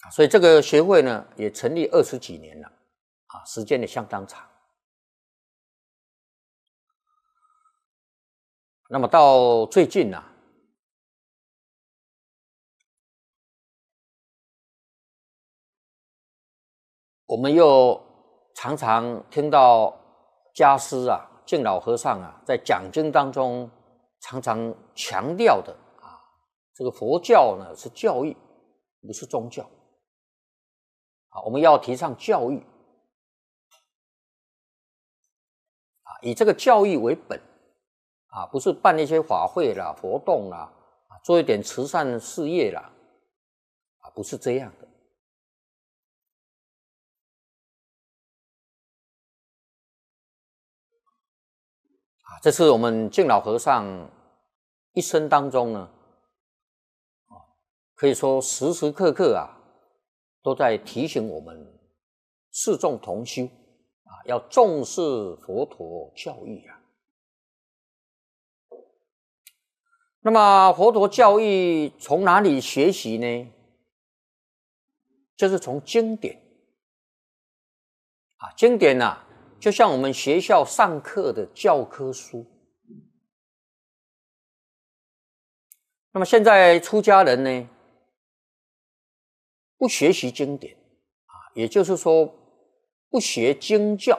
所以这个学会呢也成立20几年了，时间也相当长。那么到最近呢，我们又常常听到家师净老和尚在讲经当中常常强调的这个佛教呢是教育，不是宗教。我们要提倡教育，以这个教育为本，不是办一些法会啦、活动啦，做一点慈善事业啦，不是这样的。这是我们净老和尚一生当中呢，可以说时时刻刻都在提醒我们四众同修要重视佛陀教育那么佛陀教育从哪里学习呢？就是从经典经典就像我们学校上课的教科书。那么现在出家人呢，不学习经典也就是说不学经教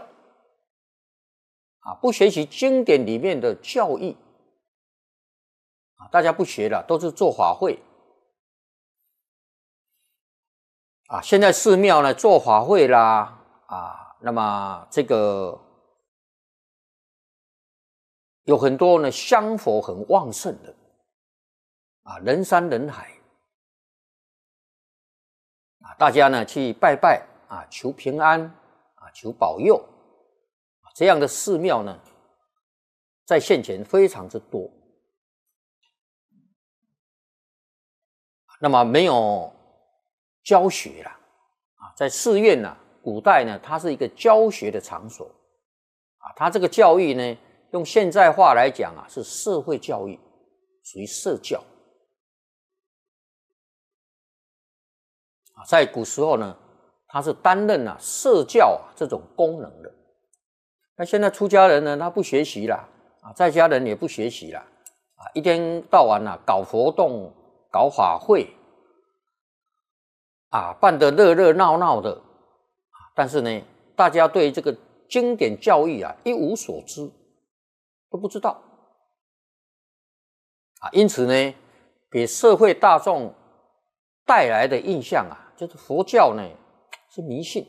不学习经典里面的教义大家不学了，都是做法会现在寺庙呢做法会啦那么这个有很多呢香火很旺盛的人山人海大家呢去拜拜求平安求保佑这样的寺庙呢在现前非常之多。那么没有教学啦在寺院呢古代呢它是一个教学的场所它这个教育呢用现在话来讲是社会教育，属于社教在古时候呢它是担任社教这种功能的。那现在出家人呢他不学习啦在家人也不学习啦一天到晚搞活动搞法会办得热热闹闹的但是呢大家对这个经典教育一无所知，都不知道因此呢给社会大众带来的印象就是佛教呢是迷信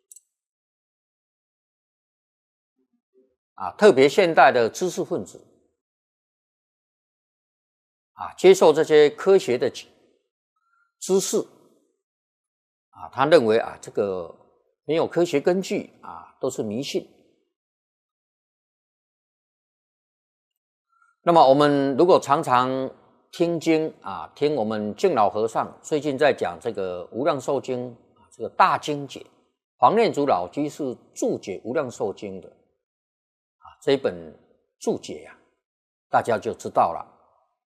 特别现代的知识分子接受这些科学的知识他认为这个没有科学根据都是迷信。那么我们如果常常听经听我们净老和尚最近在讲这个无量寿经这个大经解，黄念祖老居士注解无量寿经的这一本注解大家就知道了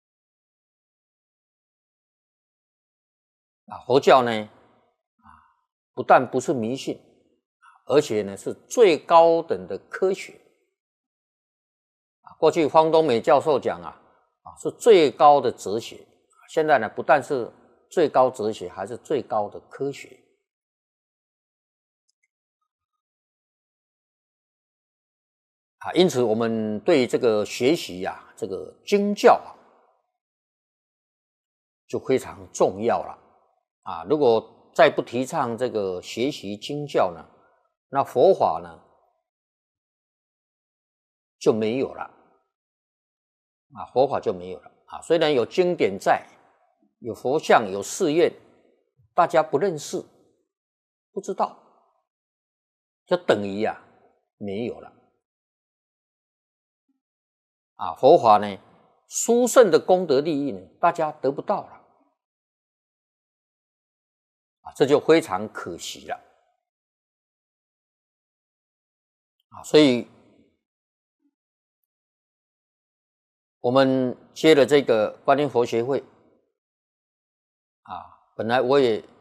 佛教呢不但不是迷信，而且呢是最高等的科学过去方东美教授讲是最高的哲学，现在呢不但是最高哲学，还是最高的科学因此我们对这个学习这个经教就非常重要了如果再不提倡这个学习经教呢，那佛法呢就没有了佛法就没有了虽然有经典在，有佛像，有寺院，大家不认识不知道，就等于没有了佛法呢殊胜的功德利益呢大家得不到了这就非常可惜了所以我们接了这个观音佛学会本来我也